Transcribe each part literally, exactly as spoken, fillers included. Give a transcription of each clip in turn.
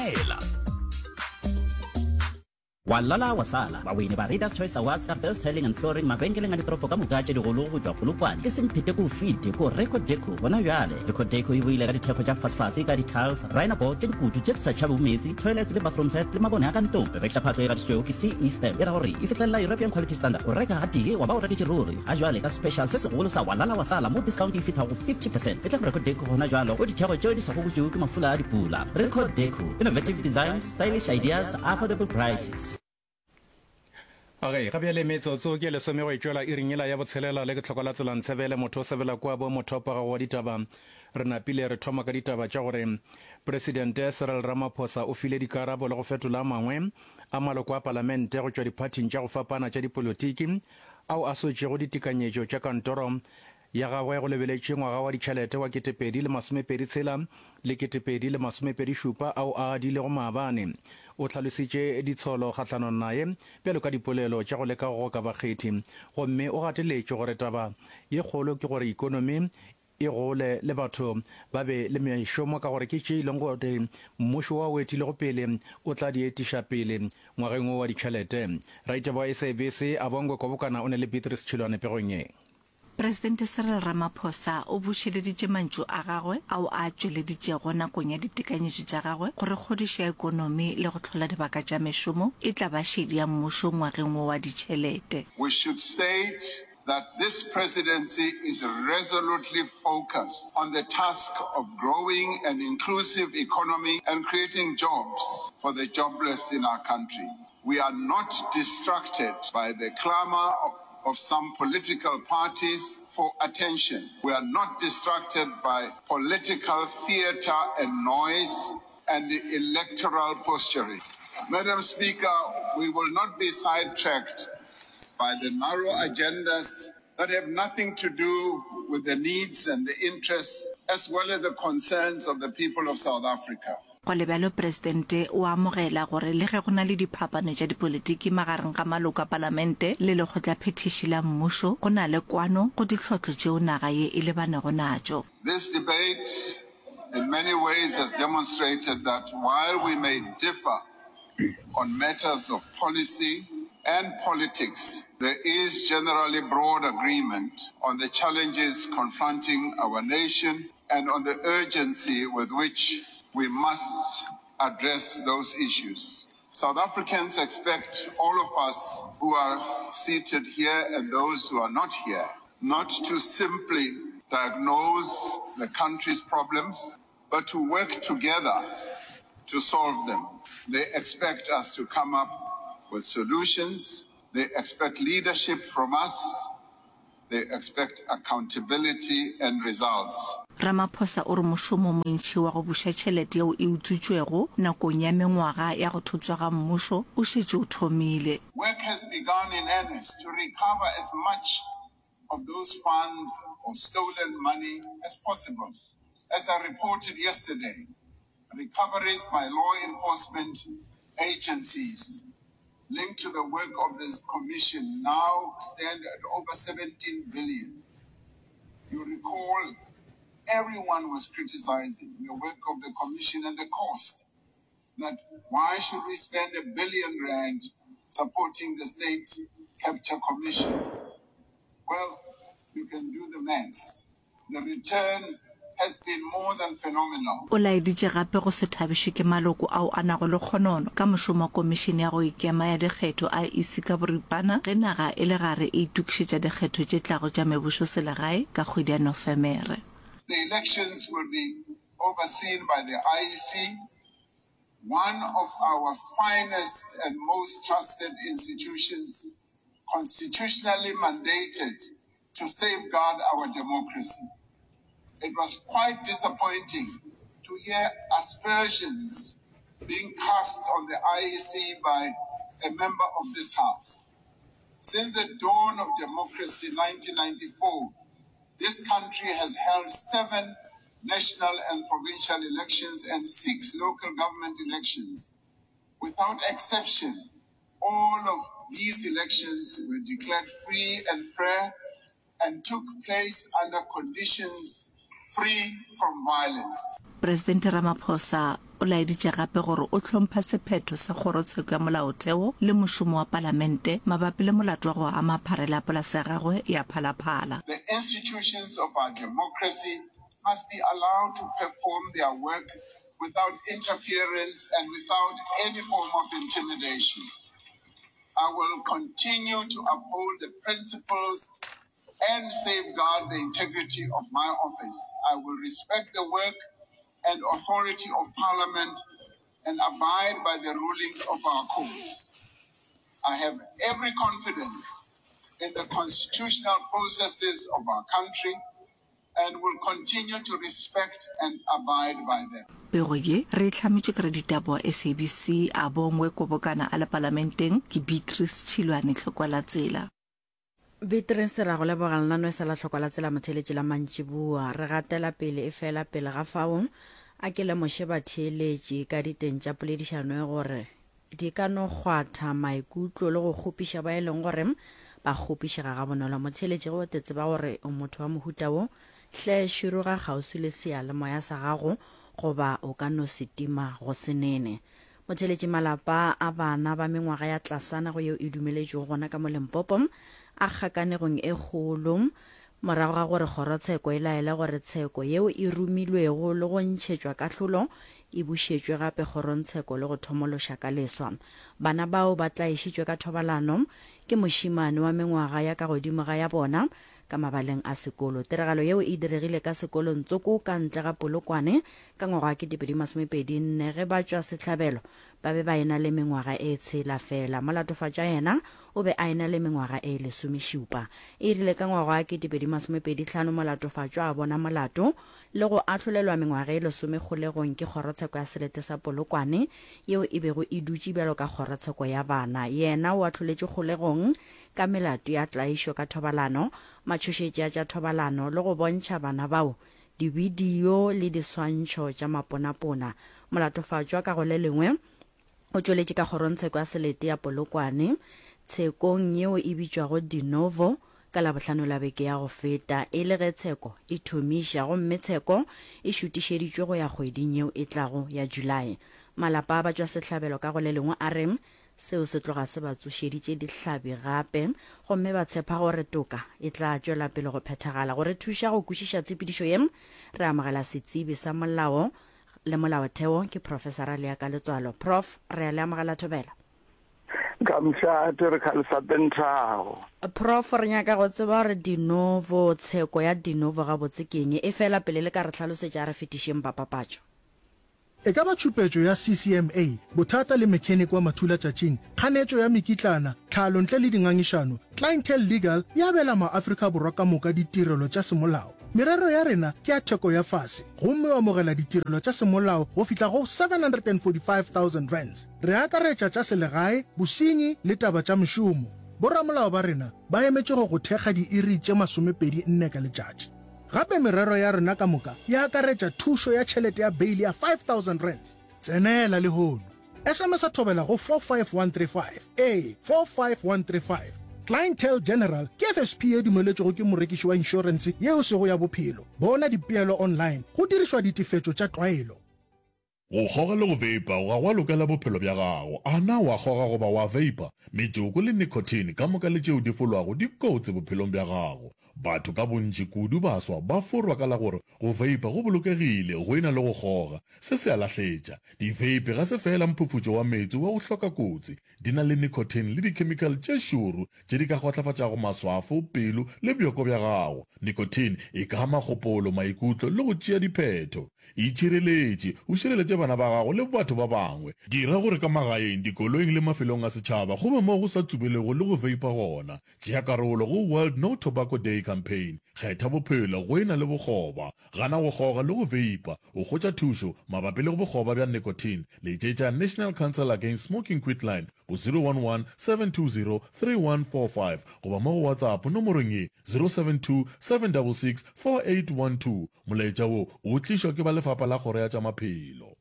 fela. Walala wasala bawini ba Readers Choice Awards ka First Tiling and Flooring mabenkeleng a ditoropo ka moka tše digolo go tšwa Polokwane ke semphete ko fete ko Record Deco bona bjale Record Deco e buile ka ditheko tša fasfase ka di-tiles rainer board tše dikutu tše di sa tšhabe bometsi toilets le bathroom set le mabone a ka ntong re rekša phatlo e gaditšwego ke C E stem e ra gore e fihlelela European quality standard o reka ga tee wa ba o reketše ruri ga jwale ka special se segolo sa walala wasala mo discount e fithago fifty percent e tla go Record Deco gona jwalo o ditheko tšeo di sa go botšego ke mafula a dipula Record Deco innovative designs stylish ideas affordable prices. Okay, ga bjale metsotso ke lesome go itšwela e ringela ya botshelela le ke tlhoko la tselang tshebele motho o sebela kwa bo mothopa wa ditaba re napile re thoma ka ditaba tša gore presidente Cyril Ramaphosa o file dikarabo le go fetola mangwe a maloko a palamente go tšwa diphathing tša go fapana tša dipolotiki ao a sotšego ditekanyetšo tša kantoro ya gagwe go lebeletše ngwaga wa ditšhelete wa ketepedi le masomepedi tshela le ketepedi le masomepedi šupa ao a adile go maabane o tlhalositše ditsholo kgatlhanong naye bjalo ka dipolelo tša go leka go ka bakgethi gomme o gateletše gore taba ye kgolo ke gore ikonomi e gole le batho ba be le mešomo ka gore ke tše e leng gore mmušo wa o etile go pele o tla di etiša pele ngwageng o wa ditšhelete raite ba S A B C a bongwe kobokana o ne le Beatrice Chilwane pegong ye. Presidente Cyril Ramaphosa o bušeleditše mantšu a gagwe ao a tšweleditšego nakong ya ditekanyetšo tša gagwe gore kgodišo ya ekonomi le go tlhola dibaka tša mešomo e tla ba šedi ya mmušo ngwageng wo wa ditšhelete. We should state that this presidency is resolutely focused on the task of growing an inclusive economy and creating jobs for the jobless in our country. We are not distracted by the clamor of of some political parties for attention. We are not distracted by political theater and noise and the electoral posturing. Madam Speaker, we will not be sidetracked by the narrow agendas that have nothing to do with the needs and the interests as well as the concerns of the people of South Africa. Go lebjalo presidente o amogela gore le ge go na le diphapano tša dipolotiki magareng ga maloko a palamente le lekgotla phetiši la mmušo go na le kwano go ditlhotlo tšeo naga ye e lebanego natšo. This debate in many ways has demonstrated that while we may differ on matters of policy and politics, there is generally broad agreement on the challenges confronting our nation and on the urgency with which we must address those issues. South Africans expect all of us who are seated here and those who are not here not to simply diagnose the country's problems, but to work together to solve them. They expect us to come up with solutions. They expect leadership from us. They expect accountability and results. Ramaphosa o re mošomo montši wa go buša tšhelete yeo e utswitšwego nakong ya mengwaga ya go thotswa ga mmušo o šetše o thomile. Work has begun in earnest to recover as much of those funds or stolen money as possible. As I reported yesterday, recoveries by law enforcement agencies linked to the work of this commission now stand at over seventeen billion. You recall everyone was criticizing the work of the commission and the cost. That why should we spend a billion rand supporting the state capture commission? Well, you can do the maths. The return has been more than phenomenal. O laeditše gape go se thabišwe ke maloko ao a nago le kgonono ka mošomo wa komišene ya go ikema ya dikgetho a ise ka boripana ge naga e le gare e itukišetša dikgetho tše tlago tša mebušo selegae ka kgwedi ya Nofemere. The elections will be overseen by the I E C, one of our finest and most trusted institutions, constitutionally mandated to safeguard our democracy. It was quite disappointing to hear aspersions being cast on the I E C by a member of this House. Since the dawn of democracy in nineteen ninety-four, this country has held seven national and provincial elections and six local government elections. Without exception, all of these elections were declared free and fair and took place under conditions free from violence. President Ramaphosa o laeditše gape gore o tlhompha sephetho sa kgorotsheko ya molaotheo le mošomo wa palamente mabapi le molato wa go ama pharela polase ya gagwe ya phalaphala. The institutions of our democracy must be allowed to perform their work without interference and without any form of intimidation. I will continue to uphold the principles and safeguard the integrity of my office. I will respect the work and authority of Parliament and abide by the rulings of our courts. I have every confidence in the constitutional processes of our country and will continue to respect and abide by them. Pego ye re tlhametše kere ditabo S A B C a bongwe kobokana a le parlamenteng ke Beatrice Chilwane tlhoko la tsela. Beatrice ra go leboga lenano e sa la tlhoko la tsela motheletši la mantšibua re gatela pele e fela pele ga fao a ke le mošeba theeletše ka diteng tša poledišano e gore di ka no kgwatha maikutlo le go kgopiša ba e leng gore ba kgopišega ga bonolo motheletši go tetse ba gore o motho wa mohuta wo hle širuga kgauswi le sealemoya sa gago goba o ka no setima go senene motheletši malapa a bana ba mengwaga ya tlasana go yeo e dumeletšego gona ka mo Limpopo a kgakanegong e kgolo morago ga gore kgorotsheko e laela gore tsheko yeo e rumilwego le go ntšhetšwa kahlolo e bušetšwe gape kgorontsheko le go thomološa ka leswa bana bao ba tlaišitšwe ka thobalano ke mošimane wa mengwaga ya ka godimo ga ya bona ka mabaleng a sekolo tiragalo yeo e diregile ka sekolong Tsoko ka ntle ga Polokwane ka ngwaga ke dipedi masomepedi nne ge ba tšwa setlhabelo ba be ba ena le mengwaga e tshela fela molatofatša yena o be a ena le mengwaga e lesomešupa e rile ka ngwaga ke dipedi masomepedi tlhano molatofatšwa a bona molato le go ahlolelwa mengwaga e lesomekgolegong ke kgorotsheko ya selete sa Polokwane yeo e bego e dutše bjalo ka kgorotsheko ya bana yena o ahloletse kgolegong ka melato ya tlaišo ka thobalano matšhošetša tša thobalano le go bontšha bana bao dibidio le diswantšho tša maponapona molatofatšwa ka go le lengwe o tšweletše ka kgorontsheko ya selete ya Polokwane tshekong yeo e bitšwago Dinovo ka la bohlano la beke ya go feta e le ge tsheko e thomiša gomme tsheko e šutišeditšwe go ya kgweding yeo e tlago ya Julae malapa a ba tšwa sehlabelo ka go le lengwe a rem seo se tloga se ba tsošeditše dihlabi gape gomme ba tshepa gore toka e tla tšwela pele go phethagala gore thuša go kwešiša tshepedišo ye re amogela setsebi sa molao le molaotheo ke profesora Leaka Letswalo. Prof re a le amogela thobela kamšate re khalisa benthago Prof re nyaka go tseba gore Dinovo tsheko ya Dinovo ga botse keng e fela pele le ka re tlhalosetša re fetišeng papapatšo e ka ba tšhupetšo ya C C M A bothata le mechanic wa mathula tšatšing kganetšo ya mekitlana tlhalo ntle le dingangišano clientele legal ya bela maafrika borwa ka moka ditirelo tša semolao merero ya rena ke ya theko ya fase gomme o amogela ditirelo tša semolao go fihla go seven hundred forty-five thousand rands re akaretša tša selegae bosenyi le taba tša mešomo borramolao ba rena ba emetše go go thekga diiri tše masomepedi nne ka letšatši gape merero ya rena ka moka ya akaretša thušo ya tšhelete ya beili ya five thousand rands tsenela le hono S M S a thobela go four five one three five a four five one three five Clientele General ke F S P e dumeletšego ke morekiši wa insurance yeo sego ya bophelo bona dipeelo online go dirišwa ditefetšo tša tlwaelo go goga le go veipa ga gwa lokela bophelo bja gago a na wa goga goba wa veipa metsoko le nicotine ka moka le tšeo di folwago di kotse bophelong bja gago batho ka bontši kudu baswa ba forwa ka la gore go veipa go bolokegile go ena le go goga se se a lahletša di-veipe ga se fela mphufutšo wa metsi wa go hloka kotsi di na le nicotine le dikhemikhale tše šoro tše di ka kgotlafatšago maswafo pelo le bjoko bja gago nicotine e ka ama kgopolo maikutlo le go tšea diphetho e itšhireletše o šireletše bana ba gago le batho ba bangwe dira gore ka magaeng dikoloing le mafelong a setšhaba go be mo go sa tsubelego le go veipa gona tšea karolo go World No Tobacco Day campaign kgetha bophelo go ena le bogoba gana go goga le go veipa o gotša thušo mabapi le go bogoba bja nicotine le tšetša National Council Against Smoking Quit line go zero one one seven two zero three one four five goba mo go WhatsApp nomorong e zero seven two seven six six four eight one two molaetša wo o tlišwa ke ba lefapha la kgoro ya tša maphelo.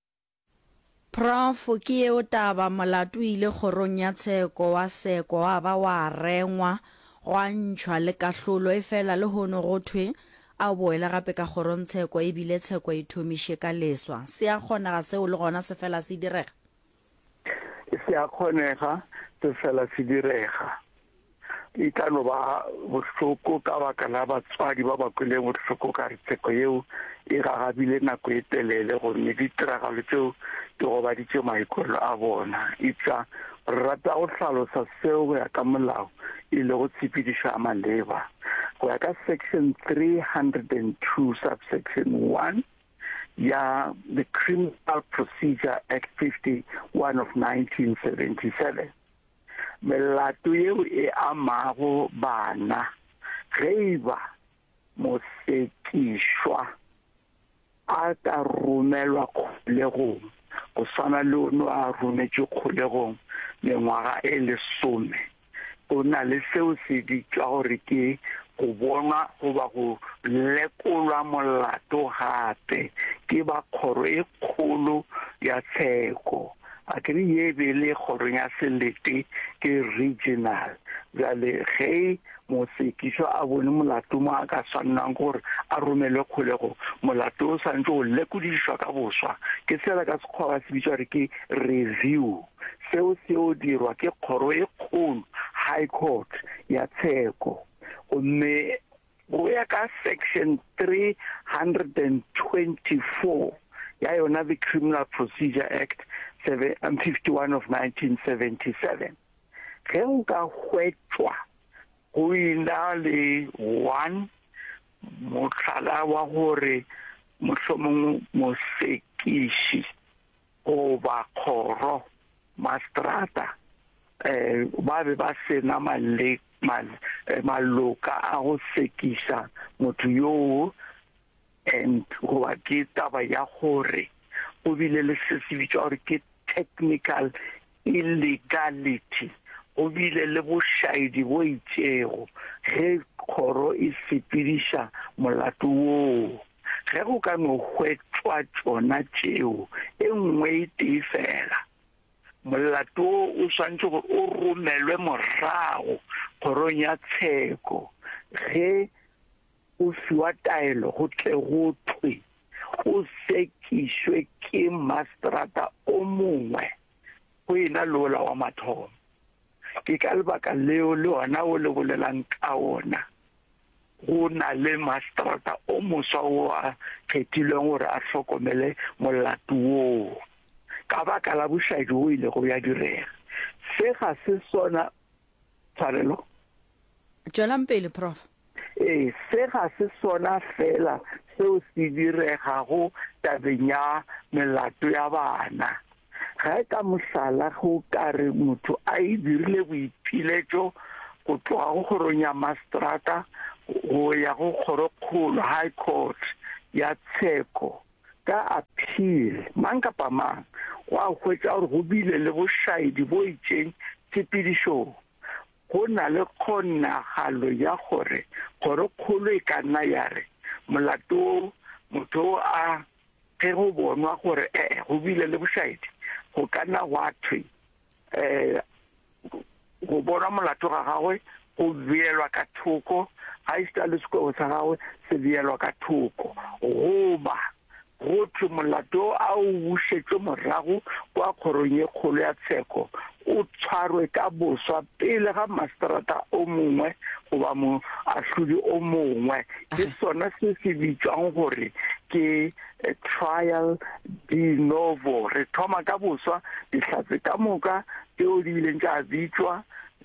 Prof ke yeo taba molato ile kgorong ya tsheko wa seko wa ba wa rengwa go ntšhwa le kahlolo e fela le hono go thwe a boela gape ka kgorontsheko e bile tsheko e thomiše ka leswa se a kgonega seo le gona se fela se direga se a kgonega se fela se direga e ka no ba bohloko ka baka la batswadi ba ba kweleng bohloko ka re tsheko yeo e gagabile nako e telele gonne ditiragalo tseo ke go baditše maikolo a bona itša re rata go hlalosa seo go ya ka molao e le go tshepediša maleba go ya ka section three hundred two subsection one ya the Criminal Procedure Act fifty-one of nineteen seventy-seven melato yeo e amago bana ge ba mosekišwa a ka romelwa kgolegong go swana le ono a rometše kgolegong mengwaga e lesome o na le seo se ditšwa gore ke go bona goba go lekolwa molato gape ke ba kgoro e kgolo ya tsheko a ke ye be le kgoro ya selete ke regional jale ge mosekišwa a bone molato mo a ka swanang gore a romele kgolego molato o santse go lekodišwa ka boswa ke sela ka sekgwa se bitswa re ke review seo seo dirwa ke kgoro e kgolo high court ya tsheko mme go ya ka section three hundred twenty-four ya yona the Criminal Procedure Act fifty-one of nineteen seventy-seven ge o ka hwetšwa go ina le one motlhala wa gore mohlomong mosekiši goba kgoro mastrata eh ba be ba sena male maloka a go sekiša motho yo and goba ke taba ya gore o bile le se se bitswa gore ke technical illegality o bile le bošaedi bo itšego ge kgoro e sepediša molato woo ge go ka no hwetšwa tšona tšeo e nngwe e tee fela molato o swantse gore o romelwe morago kgorong ya tsheko ge o fiwa taelo go tle go thwe o sekišwe ke mastrata o mongwe go ena lola wa mathomo ke ka lebaka leo le ona o le bolelang ka ona go na le mastrata o moswa o a kgethilweng gore a hlokomele molato woo ka baka la bošaedi o ile go ya direga se ga se sona tshwarelo tswelang pele prof eh se ga se sona fela seo se diregago tabeng ya melato ya bana ga ka mohlala go kare motho a e dirile boipiletšo go tloga go kgorong ya mastrata go ya go kgorokgolo high court ya tsheko ka appeal mang kapa mang wa hwetša gore go bile le bošaedi bo itšeng tshepedišong go na le kgonagalo ya gore kgorokgolo e ka nna ya re molato motho a ge go bonwa gore eh go bile le bošaedi go ka nna wa thwe eh go bona molato ga gagwe go beelwa ka thoko ga e sta le sekolo sa gagwe se beelwa ka thoko goba go thwe molato a o bušetšwe morago kwa kgorong e kgolo ya tsheko o tshwarwe ka boswa pele ga mastrata o mongwe goba mo ahlodi o mongwe ke sona se se bitswang gore ke trial de novo re thoma ka boswa dihlatse ka moka tšeo di bileng tša bitswa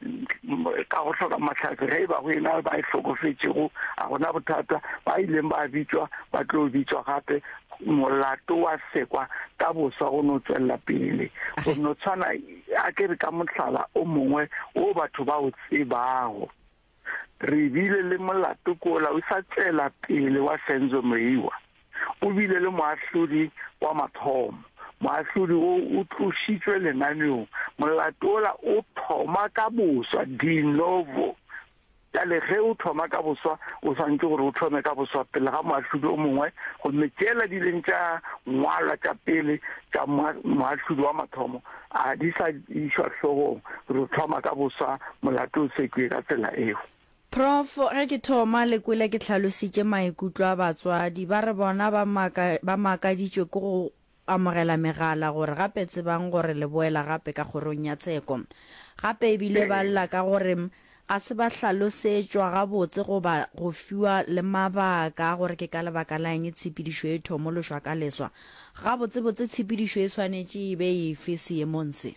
ka go hloka matlhatse ge ba go ena ba e hlokofetšego a gona bothata ba ileng ba bitswa ba tlo bitswa gape molato wa sekwa ka boswa go no tswelela pele go no tshwana a ke re ka mohlala o mongwe o batho ba o tsebago re bile le molato kola o sa tsela pele wa Senzo Moiwa o bile le moahlodi wa mathomo moahlodi o tlošitšwe lenaneong molato ola o thoma ka boswa de novo tale ge o thoma ka boswa o swantse gore o thome ka boswa pele ga moahlodi o mongwe gomme tsela di leng tša ngwalwa tša pele tša moahlodi wa mathomo a di sa išwa hlogong re thoma ka boswa molato o sekwe ka tsela eo Prof ge ke thoma le kwele ke tlhalositse maikutlo a batswadi ba re bona ba maka ba makaditšwe ke go amogela megala gore gape tsebang gore le boela gape ka gorong ya tsheko gape ebile ba lla ka gore a se ba hlalosetšwa gabotse go ba go fiwa le mabaka gore ke ka lebaka la eng tshepedišo e thomološwa ka leswa gabotse botse tshepedišo e swanetše e be e fe seemong se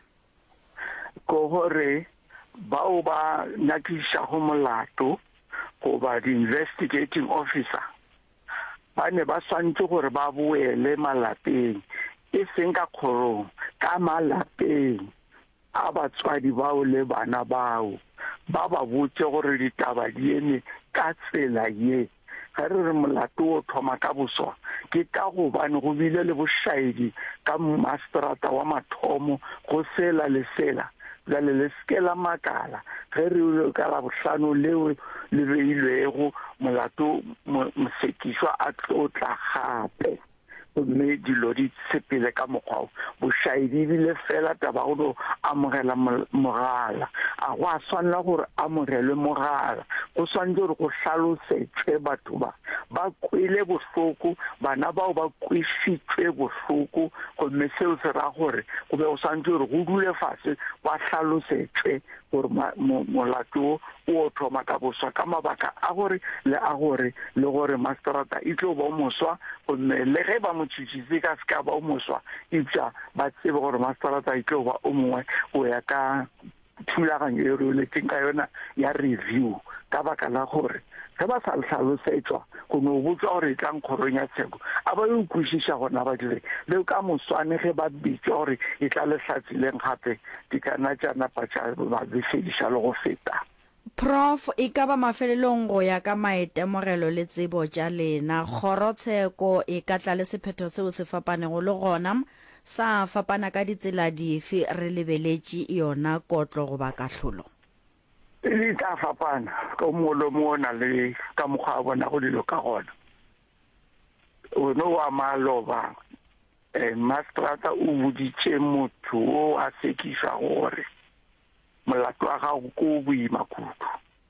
ko gore bao ba nyakiša go molato go ba di investigating officer ba ne ba swantse gore ba boele malapeng e seng ka kgorong ka malapeng a batswadi bao le bana bao ba ba botse gore ditaba di eme ka tsela ye ga re re molato o thoma ka boswa ke ka go bane go bile le bošaedi ka masterata wa mathomo go sela le sela la le skela makala ge re ka la bohlano leo le beilwego molato mosekišwa a tlotla gape mme dilo di tsepele ka mokgwa bošaedi bile fela taba go amogela mogala a go a swanela gore amogelwe mogala go swantse gore go hlalosetšwe batho ba ba kwele bohloko bana bao ba kwešitšwe bohloko gomme seo se ra gore go be go swantse gore go dule fase ba hlalosetšwe gore molato o thoma ka boswa ka mabaka a gore le a gore le gore masterata e tlo ba moswa gomme le ge ba motšhitšhitse ka ska ba moswa ipša ba tsebe gore masterata e tlo ba o mongwe go ya ka thulaganyo e re letseng ka yona ya review ka baka la gore ge ba sa hlalosetšwa go no botsa gore e tlang kgorong ya tsheko a ba yo kwešiša gona ba dire le ka moswane ge ba bitša gore e tla lehlatsile gape di kana tša napa tša ba befediša le go feta. Prof e ka ba mafelelong go ya ka maetemogelo le tsebo tša lena kgorotsheko e ka tla le sephetho seo se fapanego le gona sa fapana ka ditsela dife re lebeletše yona kotlo go ba kahlolo e tla fapana ka molo mona le ka mokgwa bona go dilo ka gona o no wa maloba e mastrata o boditše motho o a sekiša gore molato wa gago ko boima kudu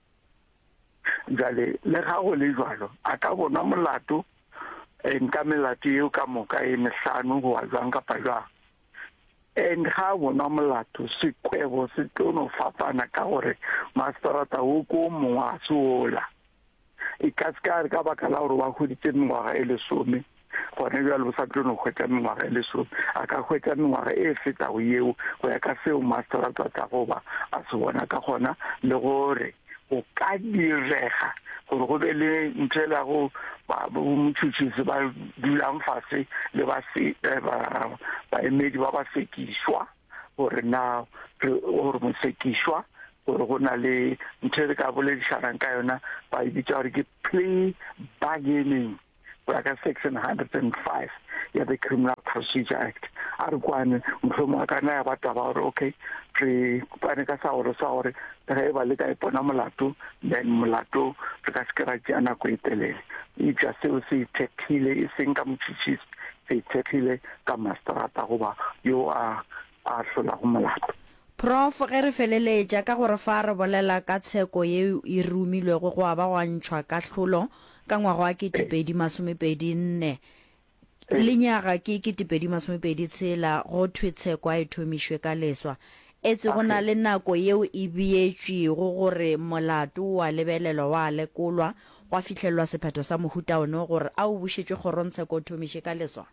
jale le ga go le jwalo a ka bona molato nka melato eo ka moka e mehlano go wa jwang kapa jwang and ga bona molato sekwebo se tlono fapana ka gore masterata o ko mongwe a sola e ka ska ka baka la gore ba goditse mengwaga e lesome gone bjalo sa tlono hwetša mengwaga e lesome a ka hwetša mengwaga e fetago yeo go ya ka seo masterata tsa go ba a se bona ka gona le gore o ka direga gore go be le ntšhela go motšhitšhisi ba dulang fase le baemedi ba ba sekišwa gore na gore mosekišwa gore go na le ntšhele ka boledišanang ka yona ba e bitša gore ke plea bargaining go ya ka section one hundred five ya the Criminal Procedure Act a re kwane mohlomong a ka naya ba taba gore okay re kopane ka sa gore sa gore ge ba le ka ipona molato then molato re ka se kry-a tšea nako e telele epša seo se ithekgile e seng ka motšhitšhisi se ithekgile ka masterata goba yo a a hlolago molato. Prof ge re feleletša ka gore fa re bolela ka tsheko ye e rumilwego go a ba go ntšhwa kahlolo ka ngwaga wa ketepedi masomepedi nne lenyaga ke ketepedi masomepedi tshela go thwe tsheko a e thomišwe ka leswa etse go na le nako yeo e beetšwego gore molato wa lebelelwa wa lekolwa go fihlelwa sephetho sa mohuta one gore a o bušetšwe kgorontsheko o thomiše ka leswa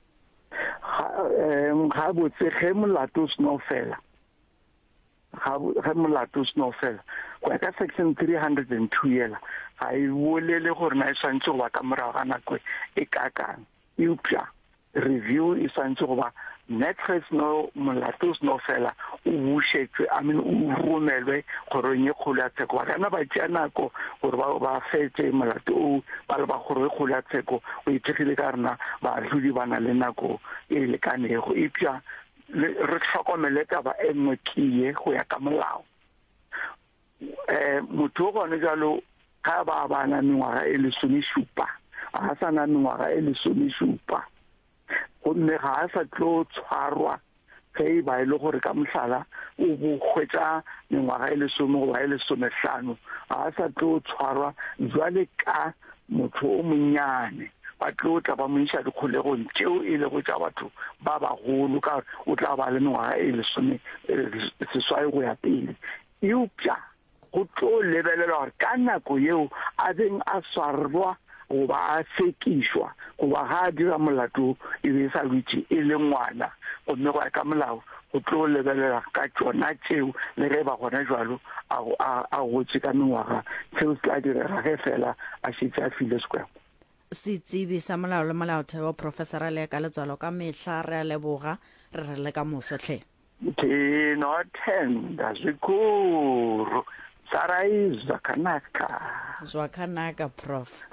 ga botse ge molato o seno fela ga molato o seno fela go ya ka section three hundred two yela ga e bolele gore na e swantse go ba ka morago ga nako e kakang eupša review e swantse go ba next no molato o seno fela o bušetšwe I mean o romelwe kgorong e kgolo ya tsheko ba kana ba tšea nako gore ba fetse molato o ba le ba kgoro e kgolo ya tsheko o ithekgile ka rena baahlodi ba na le nako e lekanego epša re tlhokomele taba e nngwe ke ye go ya ka molao um motho o gone jalo ga ba bana mengwaga e lesomešupa ga sa na mengwaga e lesomešupa gomme ga a sa tlo tshwarwa ge ba ile gore ka mohlala o bo hwetsa mengwaga e lesome go ba e lesomehlano a sa tlo tshwarwa jwale ka motho o monnyane ba tlo tla ba mo isha dikgolegong tšeo e lego tša batho ba bagolo ka o tla ba le mengwaga e lesome seswai go ya pele eupša go tlo lebelelwa gore ka nako yeo a beng a swarwa goba a sekišwa goba ga a dira molato e be sa lwetše e le ngwana gomme go ya ka molao go tlo lebelela ka tšona tšeo le ge ba gona jalo a gotše ka mengwaga seo se tla direga ge fela a šetše a file sekwego setsebi sa molao le molaotheo professora le ka letswalo ka mehla re a leboga re re le ka mosotlhe tinothenda zvikuru sarai zvakanaka zvakanaka prof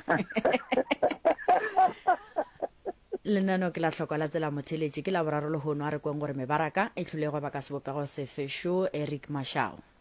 lenano ke la tlhoko la tsela motheletši ke la boraro le hono a re kweng gore mebaraka e tlholegwa ba ka sebopego sefešo Eric Mashao.